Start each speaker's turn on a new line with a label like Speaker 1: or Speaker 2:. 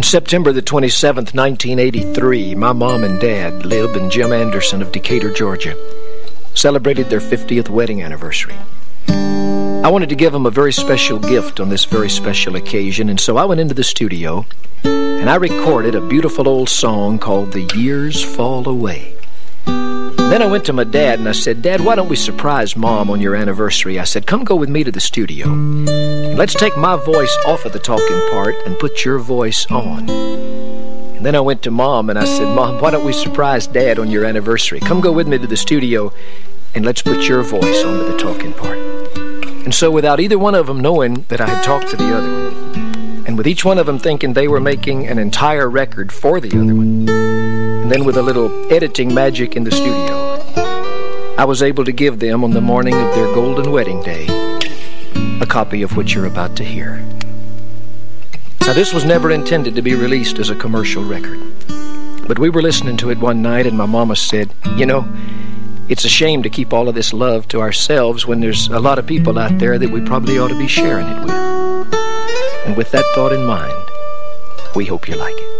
Speaker 1: September the 27th, 1983, my mom and dad, Lib and Jim Anderson of Decatur, Georgia, celebrated their 50th wedding anniversary. I wanted to give them a very special gift on this very special occasion, and so I went into the studio and I recorded a beautiful old song called The Years Fall Away. Then I went to my dad and I said, Dad, why don't we surprise Mom on your anniversary? I said, come go with me to the studio. And let's take my voice off of the talking part and put your voice on. And then I went to Mom and I said, Mom, why don't we surprise Dad on your anniversary? Come go with me to the studio and let's put your voice onto the talking part. And so without either one of them knowing that I had talked to the other one, and with each one of them thinking they were making an entire record for the other one, and then with a little editing magic in the studio, I was able to give them on the morning of their golden wedding day a copy of what you're about to hear. Now, this was never intended to be released as a commercial record, but we were listening to it one night and my mama said, you know, it's a shame to keep all of this love to ourselves when there's a lot of people out there that we probably ought to be sharing it with. And with that thought in mind, we hope you like it.